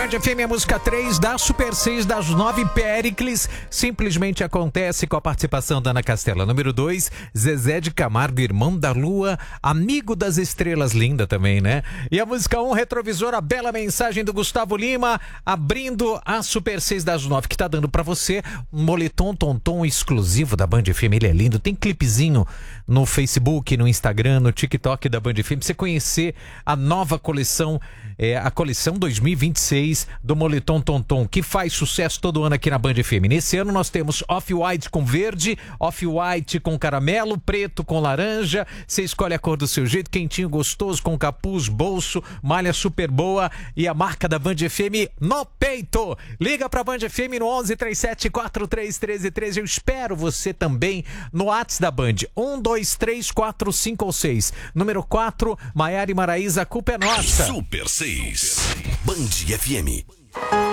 Band FM, a música 3 da Super 6 das 9, Péricles, simplesmente acontece, com a participação da Ana Castela. Número 2, Zezé de Camargo, Irmão da Lua, Amigo das Estrelas, linda também, né? E a música 1, Retrovisor, a bela mensagem do Gustavo Lima, abrindo a Super 6 das 9, que tá dando pra você um moletom tonton exclusivo da Band FM. Ele é lindo, tem clipezinho no Facebook, no Instagram, no TikTok da Band FM, pra você conhecer a nova coleção, a coleção 2026 do moletom tonton, que faz sucesso todo ano aqui na Band FM. Nesse ano nós temos off-white com verde, off-white com caramelo, preto com laranja. Você escolhe a cor do seu jeito, quentinho, gostoso, com capuz, bolso, malha super boa e a marca da Band FM no peito. Liga pra Band FM no 11 37 43 13 13. Eu espero você também no WhatsApp da Band, 1 2 3 4 5 ou 6. Número 4, Maiara e Maraísa, a culpa é nossa. Super 6, Band FM.